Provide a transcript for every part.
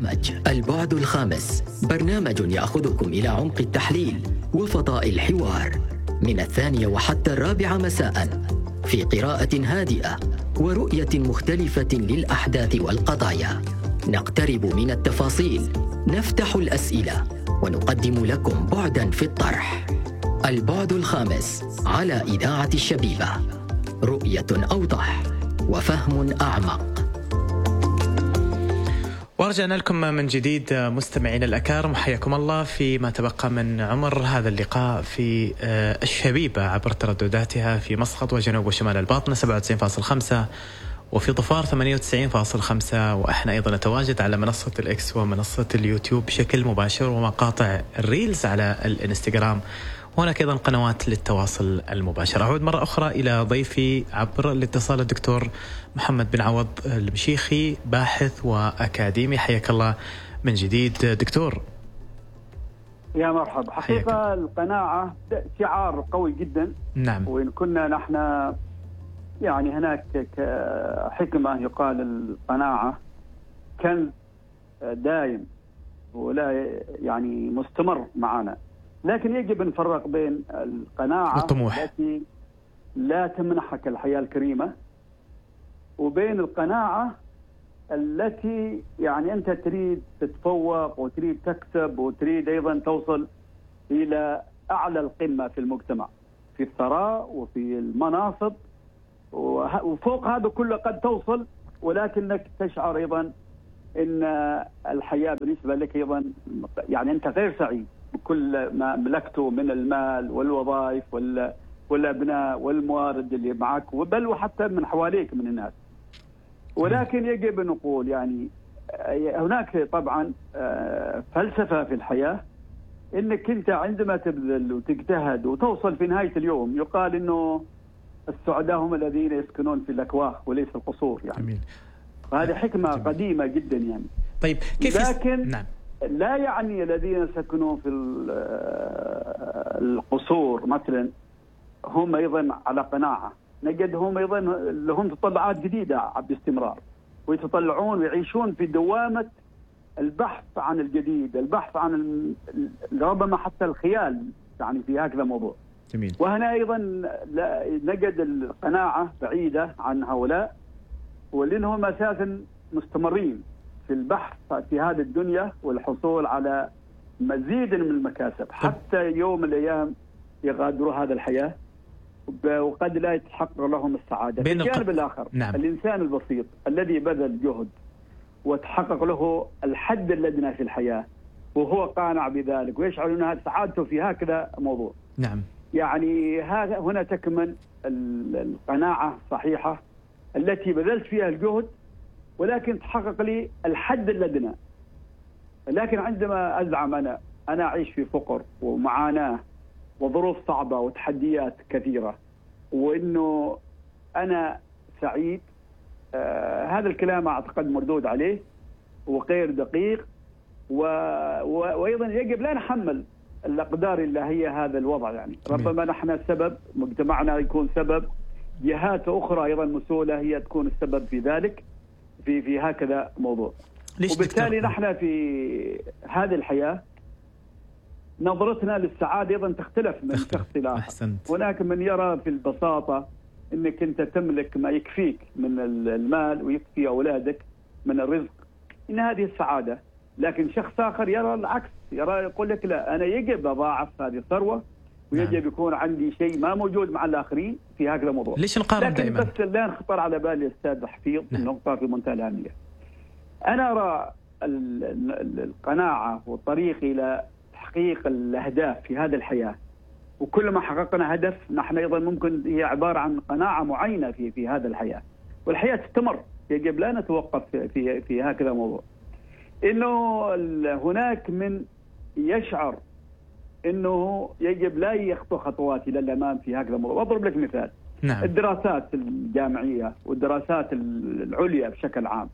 برنامج البعد الخامس، برنامج يأخذكم إلى عمق التحليل وفضاء الحوار من 2 وحتى 4 مساء، في قراءة هادئة ورؤية مختلفة للأحداث والقضايا. نقترب من التفاصيل، نفتح الأسئلة، ونقدم لكم بعداً في الطرح. البعد الخامس على إذاعة الشبيبة، رؤية أوضح وفهم أعمق. ورجعنا لكم من جديد مستمعين الأكارم، حياكم الله فيما تبقى من عمر هذا اللقاء في الشبيبة عبر تردداتها في مسقط وجنوب وشمال الباطنة 97.5 وفي ظفار 98.5، وإحنا أيضا نتواجد على منصة الإكس ومنصة اليوتيوب بشكل مباشر ومقاطع الريلز على الإنستغرام، وهناك أيضا قنوات للتواصل المباشر. أعود مرة أخرى إلى ضيفي عبر الاتصال الدكتور محمد بن عوض المشيخي، باحث وأكاديمي. حياك الله من جديد دكتور. يا مرحبا. حقيقة القناعة شعار قوي جدا. نعم. وإن كنا نحن يعني هناك حكمة يقال القناعة كنز دائم ولا يعني مستمر معنا، لكن يجب أن نفرق بين القناعة والطموح التي لا تمنحك الحياة الكريمة، وبين القناعة التي يعني أنت تريد تتفوق وتريد تكسب وتريد أيضا توصل إلى أعلى القمة في المجتمع، في الثراء وفي المناصب، وفوق هذا كله قد توصل، ولكنك تشعر أيضا أن الحياة بالنسبة لك أيضا يعني أنت غير سعيد بكل ما ملكته من المال والوظائف والأبناء والموارد اللي معك، بل وحتى من حواليك من الناس. ولكن يجب أن نقول يعني هناك طبعا فلسفة في الحياة، إنك أنت عندما تبذل وتجتهد وتوصل في نهاية اليوم، يقال إنه السعداء هم الذين يسكنون في الأكواخ وليس القصور يعني. جميل. هذه حكمة قديمة جدا يعني. طيب كيف لكن نعم. لا يعني الذين يسكنون في القصور مثلا هم أيضا على قناعة، نجد هم أيضا لهم تطلعات جديدة باستمرار، ويتطلعون ويعيشون في دوامة البحث عن الجديد، البحث عن ربما حتى الخيال يعني في هكذا الموضوع. جميل. وهنا أيضا نجد القناعة بعيدة عن هؤلاء، ولأنهم أساسا مستمرين في البحث في هذه الدنيا والحصول على مزيد من المكاسب حتى يوم من الأيام يغادروا هذا الحياة، وقد لا يتحقق لهم السعادة. في الجانب الآخر نعم. الإنسان البسيط الذي بذل جهد وتحقق له الحد الأدنى في الحياة وهو قانع بذلك ويشعر أن سعادته في هكذا موضوع. نعم. يعني هنا تكمن القناعة الصحيحة التي بذلت فيها الجهد ولكن تحقق لي الحد الأدنى. لكن عندما أزعم أنا أعيش في فقر ومعاناة وظروف صعبة وتحديات كثيرة وإنه أنا سعيد، هذا الكلام أعتقد مردود عليه وغير دقيق، وأيضا يجب لا نحمل الأقدار الإلهية هذا الوضع يعني. ربما نحن سبب، مجتمعنا يكون سبب، جهات أخرى أيضا مسؤولة هي تكون السبب في ذلك في هكذا موضوع. وبالتالي نحن في هذه الحياة نظرتنا للسعادة أيضا تختلف من شخص لآخر. هناك من يرى في البساطة أنك أنت تملك ما يكفيك من المال ويكفي أولادك من الرزق، إن هذه السعادة. لكن شخص آخر يرى العكس، يقول لك لا، أنا يجب أضاعف هذه الثروة ويجب يكون عندي شيء ما موجود مع الآخرين في هذا الموضوع. ليش نقارن دائما؟ لكن بس لا نخطر على بالي أستاذ حفيظ نقطة في منتهى الأهمية. أنا أرى القناعة والطريق إلى تحقيق الأهداف في هذه الحياة، وكلما حققنا هدف نحن أيضا ممكن هي عبارة عن قناعة معينة في هذا الحياة، والحياة تستمر، يجب لا نتوقف في هكذا موضوع. إنه هناك من يشعر إنه يجب لا يخطو خطوات إلى الأمام في هكذا الموضوع. أضرب لك مثال. نعم. الدراسات الجامعية والدراسات العليا بشكل عام،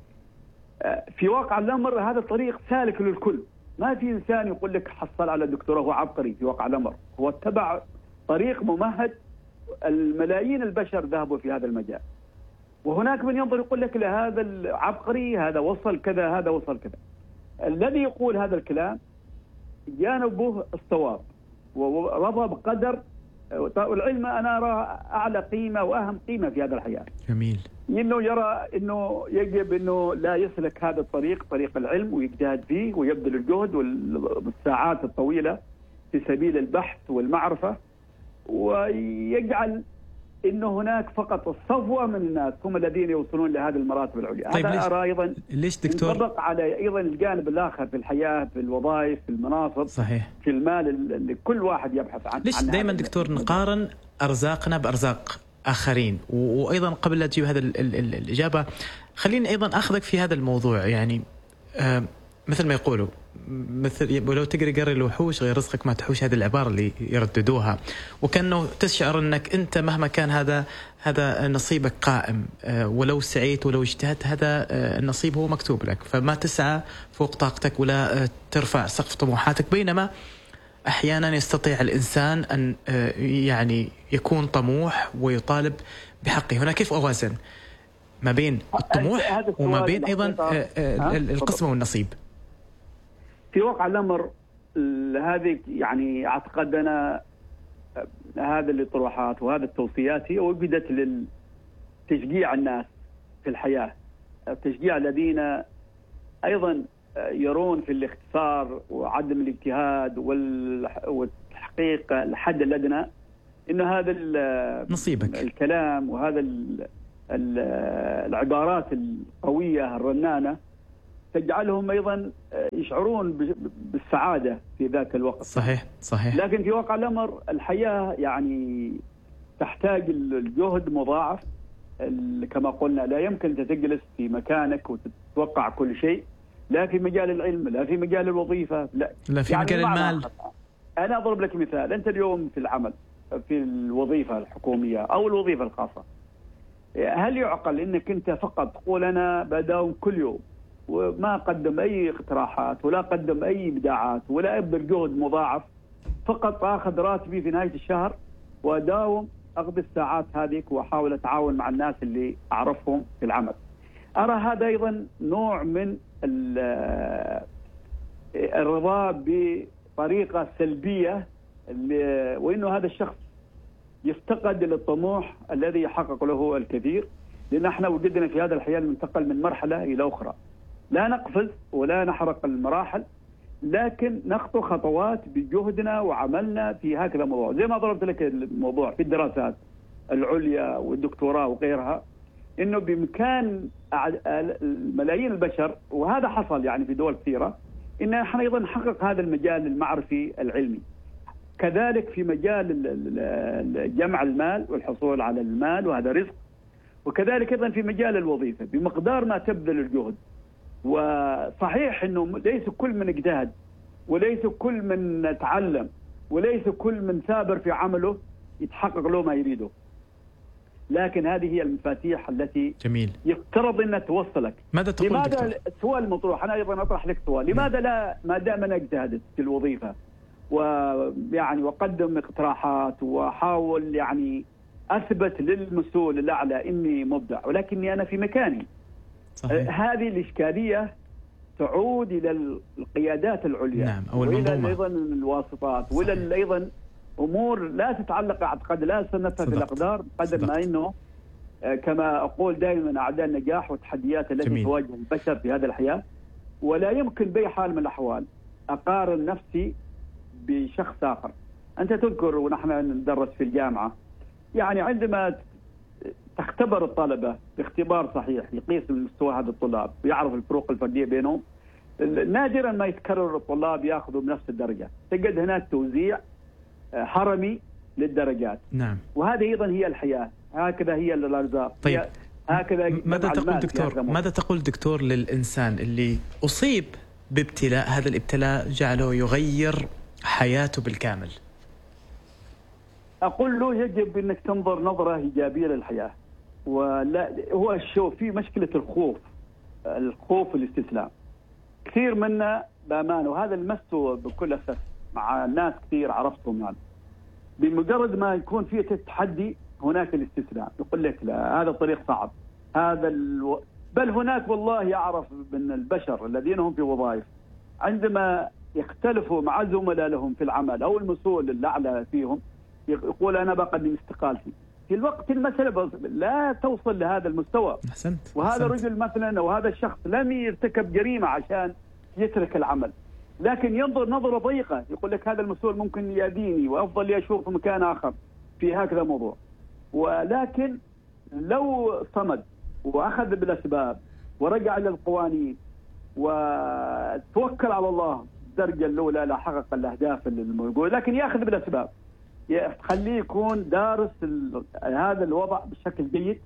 في واقع الأمر هذا الطريق سالك للكل، ما في إنسان يقول لك حصل على دكتوراه هو عبقري. في واقع الأمر هو اتبع طريق ممهد، الملايين البشر ذهبوا في هذا المجال، وهناك من ينظر يقول لك لا هذا العبقري، هذا وصل كذا، هذا وصل كذا. الذي يقول هذا الكلام جانبه الصواب ورضى بقدر. والعلم أنا أرى أعلى قيمة وأهم قيمة في هذا الحياة. جميل. إنه يرى إنه يجب إنه لا يسلك هذا الطريق، طريق العلم، ويجتهد فيه ويبذل الجهد والساعات الطويلة في سبيل البحث والمعرفة، ويجعل إنه هناك فقط الصفوة من الناس هم الذين يوصلون لهذه المراتب العليا. طيب هذا أرى أيضا ليش دكتور ينطبق على أيضا الجانب الآخر في الحياة، في الوظائف، في المناصب، صحيح، في المال اللي كل واحد يبحث عنه. ليش دائما دكتور نقارن أرزاقنا بأرزاق آخرين؟ وأيضا قبل لا تجيب هذا الإجابة خليني أيضا أخذك في هذا الموضوع. يعني مثل ما يقولوا، مثل ولو قري الوحوش غير رزقك ما تحوش، هذه العبارة اللي يرددوها، وكأنه تشعر أنك أنت مهما كان هذا نصيبك قائم، ولو سعيت ولو اجتهدت هذا النصيب هو مكتوب لك، فما تسعى فوق طاقتك ولا ترفع سقف طموحاتك. بينما أحيانا يستطيع الإنسان أن يعني يكون طموح ويطالب بحقه. هنا كيف أوازن ما بين الطموح وما بين أيضا القسمة والنصيب؟ في واقع الأمر هذه يعني أعتقد أنا هذا الإطروحات وهذه التوصيات هي وجدت للتشجيع الناس في الحياة، تشجيع الذين أيضا يرون في الاختصار وعدم الاجتهاد والتحقيق الحد الأدنى إنه هذا نصيبك الكلام وهذا العبارات القوية الرنانة تجعلهم أيضا يشعرون بالسعادة في ذاك الوقت. صحيح صحيح. لكن في واقع الأمر الحياة يعني تحتاج الجهد مضاعف. كما قلنا لا يمكن تجلس في مكانك وتتوقع كل شيء، لا في مجال العلم، لا في مجال الوظيفة، لا في يعني مجال المال. أنا أضرب لك مثال. أنت اليوم في العمل في الوظيفة الحكومية أو الوظيفة الخاصة، هل يعقل أنك أنت فقط تقول أنا بداوم كل يوم وما أقدم أي اقتراحات ولا أقدم أي إبداعات ولا أبذل جهد مضاعف، فقط أخذ راتبي في نهاية الشهر وأداوم أقضي الساعات هذيك وأحاول أتعاون مع الناس اللي أعرفهم في العمل؟ أرى هذا أيضا نوع من الرضا بطريقة سلبية، وإنه هذا الشخص يفتقد للطموح الذي يحقق له الكثير. لأن احنا وجدنا في هذا الحياة ننتقل من مرحلة إلى أخرى، لا نقفز ولا نحرق المراحل، لكن نخطو خطوات بجهدنا وعملنا في هكذا موضوع. زي ما ضربت لك الموضوع في الدراسات العليا والدكتوراه وغيرها، إنه بإمكان ملايين البشر، وهذا حصل يعني في دول كثيرة، إن احنا أيضا نحقق هذا المجال المعرفي العلمي. كذلك في مجال جمع المال والحصول على المال، وهذا رزق. وكذلك أيضا في مجال الوظيفة بمقدار ما تبذل الجهد. وصحيح أنه ليس كل من اجتهد وليس كل من تعلم وليس كل من ثابر في عمله يتحقق له ما يريده، لكن هذه هي المفاتيح التي جميل يفترض أنها توصلك. ماذا تقول لماذا دكتور؟ السؤال المطروح، أنا أيضا أطرح لك سؤال، لماذا لا ما دام أنا اجتهدت في الوظيفة ويعني وقدم اقتراحات وحاول يعني أثبت للمسؤول الأعلى إني مبدع ولكني أنا في مكاني؟ صحيح. هذه الإشكالية تعود إلى القيادات العليا، نعم، أو وإلى أيضا الواسطات، وإلى أيضا أمور لا تتعلق أعتقد لا سنتها في الأقدار قدر ما إنه كما أقول دائما أعداء النجاح والتحديات التي جميل. تواجه البشر في هذه الحياة. ولا يمكن بأي حال من الأحوال أقارن نفسي بشخص آخر. أنت تذكر ونحن ندرس في الجامعة، يعني عندما تختبر الطلبة باختبار صحيح يقيس من مستوى هذا الطلاب ويعرف الفروق الفردية بينهم، نادرا ما يتكرر الطلاب يأخذوا بنفس الدرجة، تجد هناك توزيع هرمي للدرجات. نعم. وهذه أيضا هي الحياة، هكذا هي الأرزاق. طيب هكذا ماذا تقول دكتور؟ ماذا تقول دكتور للإنسان اللي أصيب بابتلاء، هذا الابتلاء جعله يغير حياته بالكامل؟ أقول له يجب أنك تنظر نظرة إيجابية للحياة. ولا هو الشوف في مشكلة الخوف والاستسلام كثير منا بأمانة، وهذا لمسته بكل أسف مع ناس كثير عرفتهم. يعني بمجرد ما يكون فيه تحدي هناك الاستسلام، يقول لك لا هذا الطريق صعب، هذا بل هناك والله يعرف من البشر الذين هم في وظائف عندما يختلفوا مع زملاء لهم في العمل أو المسؤول الأعلى فيهم يقول أنا بقدم استقالتي، في الوقت المسألة لا توصل لهذا المستوى. أحسنت. وهذا الرجل مثلا أو هذا الشخص لم يرتكب جريمة عشان يترك العمل، لكن ينظر نظرة ضيقة، يقول لك هذا المسؤول ممكن يأذيني وأفضل لي أشوف في مكان آخر في هكذا موضوع. ولكن لو صمد وأخذ بالأسباب ورجع للقوانين وتوكل على الله الدرجة الأولى لحقق الأهداف الموجودة، لكن يأخذ بالأسباب تخليه يكون دارس هذا الوضع بشكل جيد.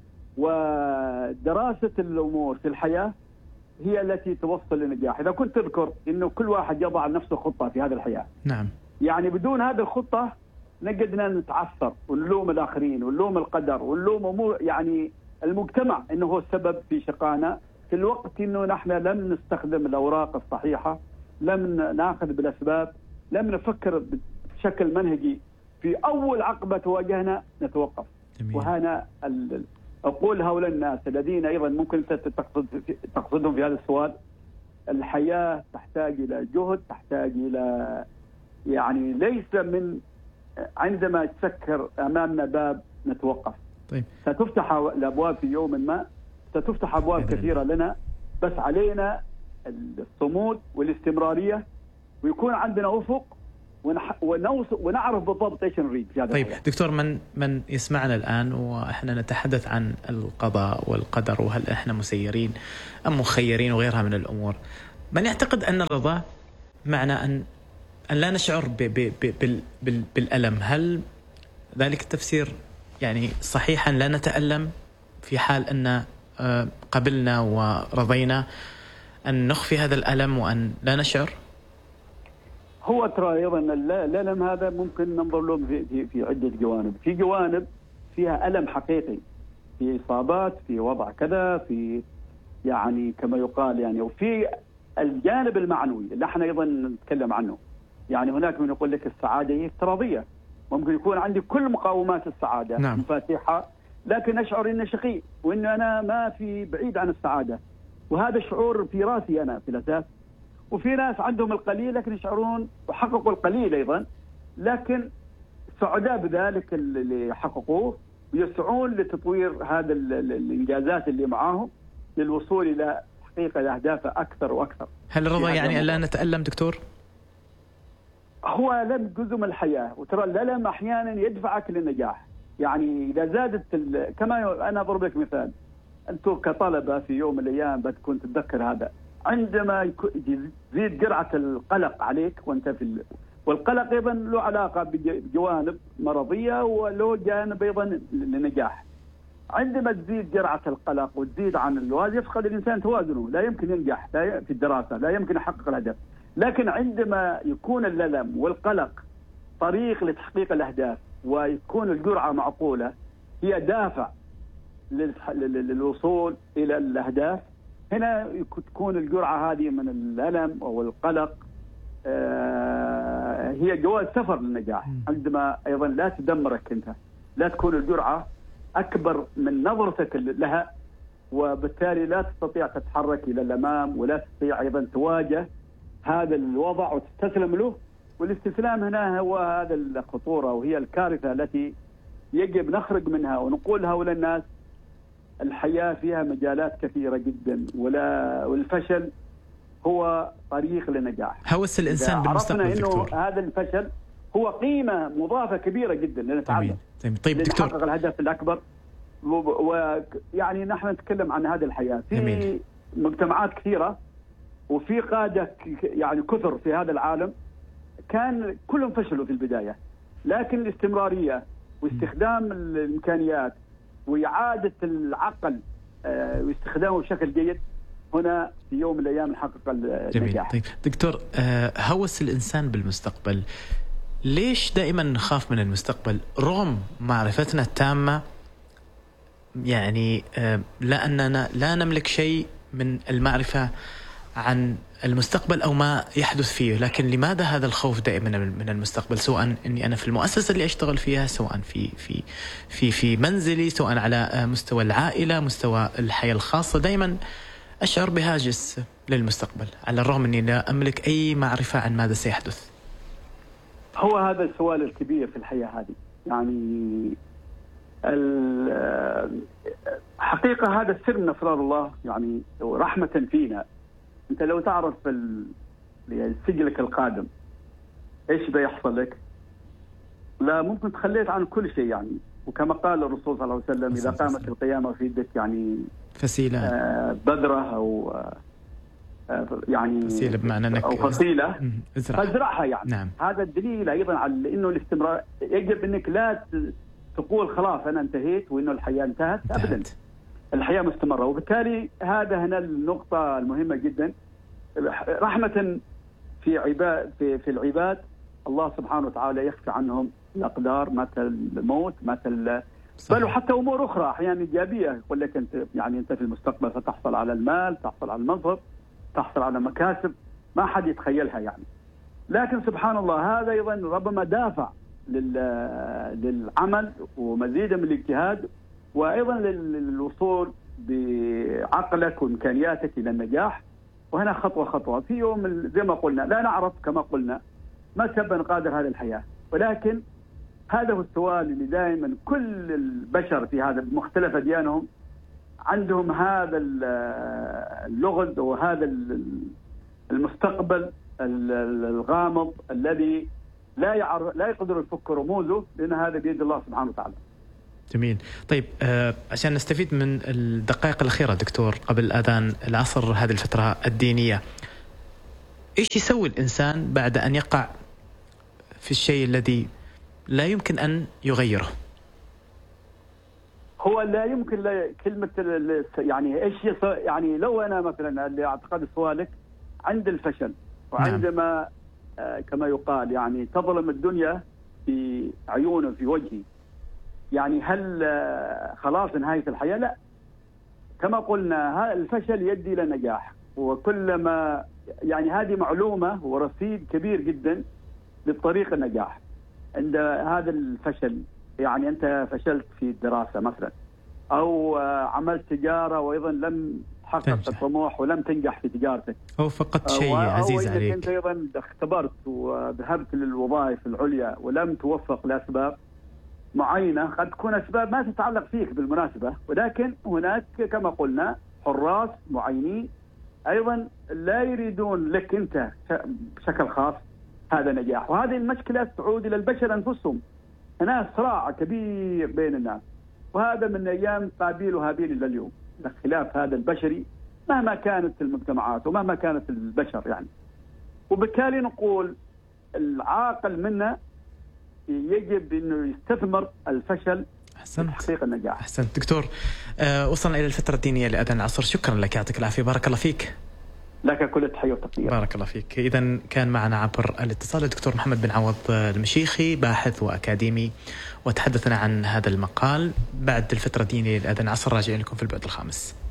ودراسة الأمور في الحياة هي التي توصل للنجاح. إذا كنت تذكر إنه كل واحد يضع لنفسه خطة في هذه الحياة، نعم، يعني بدون هذه الخطة نقدنا نتعثر ونلوم الآخرين ونلوم القدر ونلوم يعني المجتمع إنه هو السبب في شقانا، في الوقت إنه نحن لم نستخدم الأوراق الصحيحة، لم نأخذ بالأسباب، لم نفكر بشكل منهجي. في أول عقبة تواجهنا نتوقف. جميل. وهنا أقول هؤلاء الناس الذين أيضا ممكن تقصدهم في هذا السؤال، الحياة تحتاج إلى جهد، تحتاج إلى يعني ليس من عندما تسكر أمامنا باب نتوقف. طيب. ستفتح الأبواب في يوم ما، ستفتح أبواب كثيرة لنا، بس علينا الصمود والاستمرارية، ويكون عندنا أفق ونعرف بالضبط ايش نريد في هذا. طيب دكتور، من يسمعنا الآن وإحنا نتحدث عن القضاء والقدر وهل إحنا مسيرين أم مخيرين وغيرها من الأمور، من يعتقد أن الرضا معنى أن لا نشعر بالألم، هل ذلك التفسير يعني صحيحا لا نتألم في حال أن قبلنا ورضينا، أن نخفي هذا الألم وأن لا نشعر؟ هو ترى أيضا الألم هذا ممكن ننظر له في عدة جوانب. في جوانب فيها ألم حقيقي، في إصابات، في وضع كذا، في يعني كما يقال يعني، وفي الجانب المعنوي اللي احنا أيضا نتكلم عنه. يعني هناك من يقول لك السعادة هي افتراضية، ممكن يكون عندي كل مقاومات السعادة، نعم، مفاتيحها، لكن أشعر إني شقي وإن أنا ما في بعيد عن السعادة، وهذا شعور في راسي أنا في الأساس. وفي ناس عندهم القليل لكن يشعرون وحققوا القليل أيضا، لكن سعداء بذلك اللي حققوه، ويسعون لتطوير هذا الإنجازات اللي معاهم للوصول إلى تحقيق الأهداف أكثر وأكثر. هل الرضا يعني أن لا نتألم دكتور؟ هو ألم جزء من الحياة، وترى الألم أحيانا يدفعك للنجاح. يعني إذا زادت كما أنا أضرب لك مثال، أنتم كطلبة في يوم من الأيام بتكون تتذكر هذا، عندما تزيد جرعة القلق عليك وأنت والقلق أيضا له علاقة بجوانب مرضية وله جانب أيضا للنجاح. عندما تزيد جرعة القلق وتزيد عن الوازن يفقد الإنسان توازنه، لا يمكن ينجح في الدراسة، لا يمكن يحقق الهدف. لكن عندما يكون الألم والقلق طريق لتحقيق الأهداف ويكون الجرعة معقولة، هي دافع للوصول إلى الأهداف، هنا تكون الجرعة هذه من الألم أو القلق هي جواز سفر للنجاح. عندما أيضا لا تدمرك أنت، لا تكون الجرعة أكبر من نظرتك لها، وبالتالي لا تستطيع تتحرك إلى الأمام، ولا تستطيع أيضا تواجه هذا الوضع وتستسلم له. والاستسلام هنا هو هذا الخطورة، وهي الكارثة التي يجب نخرج منها ونقول هؤلاء الناس الحياة فيها مجالات كثيرة جدا، والفشل هو طريق للنجاح. هوس الإنسان بالمستقبل دكتور، هذا الفشل هو قيمة مضافة كبيرة جدا لنتعلم. طيب دكتور، لنحقق الهدف الأكبر. ويعني نحن نتكلم عن هذه الحياة في جميل. مجتمعات كثيرة وفي قادة يعني كثر في هذا العالم، كان كلهم فشلوا في البداية، لكن الاستمرارية واستخدام الإمكانيات وإعادة العقل واستخدامه بشكل جيد، هنا في يوم من الأيام نحقق النجاح. طيب دكتور، هوس الإنسان بالمستقبل، ليش دائما نخاف من المستقبل رغم معرفتنا التامة؟ يعني لأننا لا نملك شيء من المعرفة عن المستقبل أو ما يحدث فيه، لكن لماذا هذا الخوف دائما من المستقبل؟ سواء إني أنا في المؤسسة اللي أشتغل فيها، سواء في منزلي، سواء على مستوى العائلة، مستوى الحياة الخاصة، دائما أشعر بهاجس للمستقبل على الرغم أني لا أملك أي معرفة عن ماذا سيحدث. هو هذا السؤال الكبير في الحياة هذه. يعني حقيقة هذا السر من أسرار الله، يعني رحمة فينا. أنت لو تعرف سجلك القادم إيش بيحصل لك، لا ممكن تخليت عن كل شيء يعني. وكما قال الرسول صلى الله عليه وسلم إذا قامت القيامة في يدك يعني فسيلة بذرة أو يعني فسيلة بمعنى أنك أو فصيلة فازرعها يعني. نعم. هذا الدليل أيضا على إنه الاستمرار. يجب إنك لا تقول خلاص أنا انتهيت وإنه الحياة انتهت. أبدا، الحياة مستمرة. وبالتالي هذا هنا النقطة المهمة جدا. رحمة في العباد، الله سبحانه وتعالى يخفي عنهم الأقدار مثل الموت مثل بل وحتى أمور أخرى أحيانا إيجابية. يقول لك أنت يعني أنت في المستقبل ستحصل على المال، تحصل على المنصب، تحصل على مكاسب ما حد يتخيلها يعني. لكن سبحان الله هذا أيضا ربما دافع للعمل ومزيدا من الاجتهاد، وأيضا للوصول بعقلك وإمكانياتك إلى النجاح. وهنا خطوة خطوة. في يوم زي ما قلنا لا نعرف كما قلنا متى بنقادر هذه الحياة، ولكن هذا هو السؤال اللي دائما كل البشر في هذا مختلف أديانهم عندهم هذا اللغز وهذا المستقبل الغامض الذي لا يقدر يفك رموزه، لأن هذا بيد الله سبحانه وتعالى. جميل. طيب عشان نستفيد من الدقائق الأخيرة دكتور قبل أذان العصر هذه الفترة الدينية، إيش يسوي الإنسان بعد أن يقع في الشيء الذي لا يمكن أن يغيره؟ هو لا يمكن كلمة يعني إيش يعني لو أنا مثلا اللي أعتقد سؤالك عند الفشل وعندما كما يقال يعني تظلم الدنيا في عيونه في وجهي، يعني هل خلاص نهاية الحياة؟ لا، كما قلنا الفشل يؤدي إلى نجاح. وكلما يعني هذه معلومة ورصيد كبير جدا للطريق النجاح. عند هذا الفشل يعني أنت فشلت في الدراسة مثلا، أو عملت تجارة وأيضا لم تحقق الطموح ولم تنجح في تجارتك، أو فقدت شيء عزيز عليك، أو أنت أيضا اختبرت وذهبت للوظائف العليا ولم توفق لأسباب معينة، قد تكون أسباب ما تتعلق فيك بالمناسبة، ولكن هناك كما قلنا حراس معينين أيضا لا يريدون لك أنت بشكل خاص هذا نجاح. وهذه المشكلة تعود إلى البشر أنفسهم. هناك صراع كبير بين الناس، وهذا من أيام قابيل وهابيل إلى اليوم. الاختلاف هذا البشري مهما كانت المجتمعات ومهما كانت البشر يعني. وبالتالي نقول العاقل منا يجب أنه يستثمر الفشل في تحقيق النجاح. أحسنت دكتور. وصلنا إلى الفترة الدينية لأذان العصر. شكرا لك، يعطيك العافية، بارك الله فيك. لك كل التحية والتقدير. بارك الله فيك. إذن كان معنا عبر الاتصال الدكتور محمد بن عوض المشيخي، باحث وأكاديمي، وتحدثنا عن هذا المقال. بعد الفترة الدينية لأذان العصر راجعين لكم في البعد الخامس.